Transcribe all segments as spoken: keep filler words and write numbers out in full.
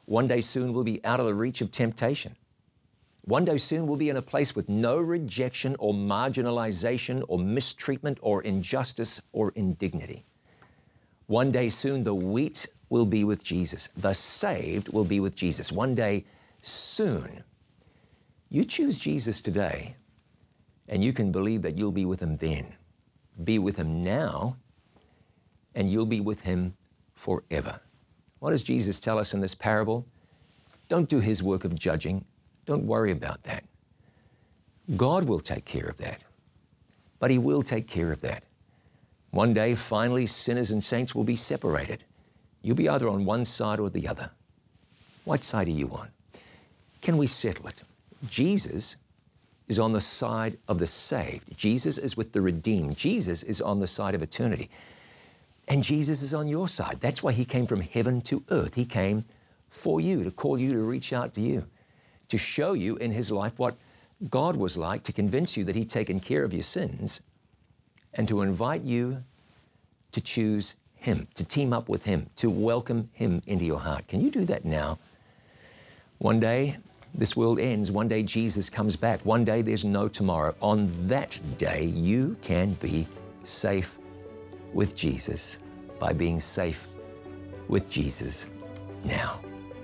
One day soon we'll be out of the reach of temptation. One day soon we'll be in a place with no rejection or marginalization or mistreatment or injustice or indignity. One day soon the wheat will be with Jesus. The saved will be with Jesus. One day soon. You choose Jesus today, and you can believe that you'll be with Him then. Be with Him now, and you'll be with Him forever. What does Jesus tell us in this parable? Don't do His work of judging. Don't worry about that. God will take care of that. But He will take care of that. One day, finally, sinners and saints will be separated. You'll be either on one side or the other. What side are you on? Can we settle it? Jesus is on the side of the saved. Jesus is with the redeemed. Jesus is on the side of eternity. And Jesus is on your side. That's why He came from heaven to earth. He came for you, to call you, to reach out to you, to show you in His life what God was like, to convince you that He'd taken care of your sins, and to invite you to choose Him, to team up with Him, to welcome Him into your heart. Can you do that now? One day, this world ends. One day, Jesus comes back. One day, there's no tomorrow. On that day, you can be safe with Jesus by being safe with Jesus now.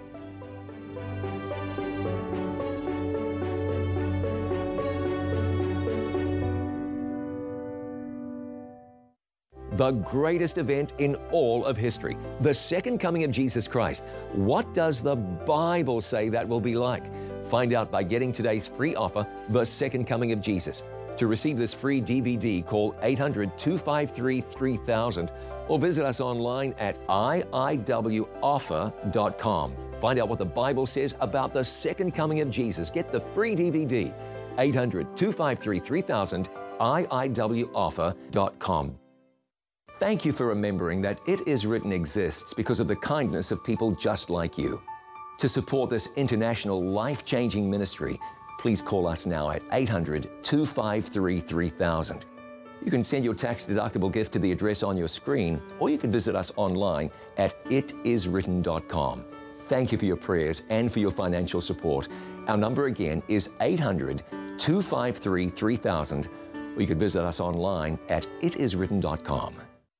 The greatest event in all of history, the second coming of Jesus Christ. What does the Bible say that will be like? Find out by getting today's free offer, The Second Coming of Jesus. To receive this free D V D, call eight hundred, two five three, three thousand or visit us online at I I W offer dot com. Find out what the Bible says about the second coming of Jesus. Get the free D V D, eight hundred, two five three, three thousand, I I W offer dot com. Thank you for remembering that It Is Written exists because of the kindness of people just like you. To support this international life-changing ministry, please call us now at eight hundred, two five three, three thousand. You can send your tax-deductible gift to the address on your screen, or you can visit us online at it is written dot com. Thank you for your prayers and for your financial support. Our number again is eight hundred, two five three, three thousand, or you can visit us online at it is written dot com.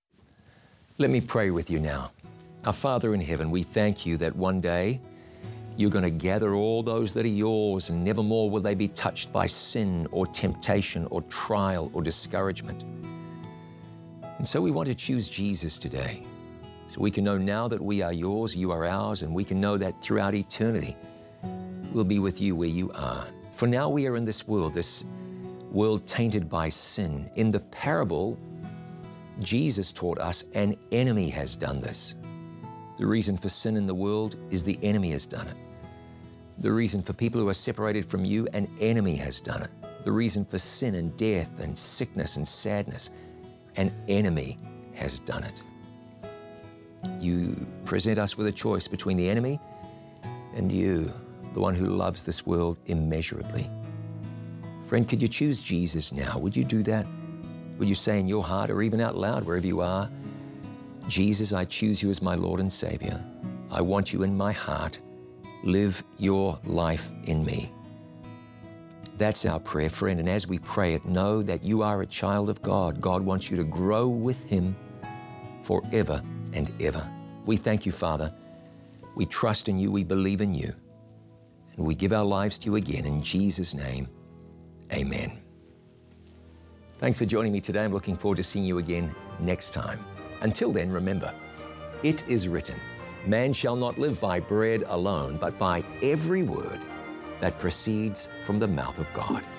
Let me pray with you now. Our Father in heaven, we thank you that one day you're going to gather all those that are yours, and nevermore will they be touched by sin or temptation or trial or discouragement. And so we want to choose Jesus today, so we can know now that we are yours, you are ours, and we can know that throughout eternity we'll be with you where you are. For now we are in this world, this world tainted by sin. In the parable, Jesus taught us an enemy has done this. The reason for sin in the world is the enemy has done it. The reason for people who are separated from you, an enemy has done it. The reason for sin and death and sickness and sadness, an enemy has done it. You present us with a choice between the enemy and you, the one who loves this world immeasurably. Friend, could you choose Jesus now? Would you do that? Would you say in your heart or even out loud wherever you are, Jesus, I choose you as my Lord and Savior. I want you in my heart. Live your life in me. That's our prayer, friend. And as we pray it, know that you are a child of God. God wants you to grow with Him forever and ever. We thank you, Father. We trust in you. We believe in you. And we give our lives to you again in Jesus' name. Amen. Thanks for joining me today. I'm looking forward to seeing you again next time. Until then, remember, it is written, man shall not live by bread alone, but by every word that proceeds from the mouth of God.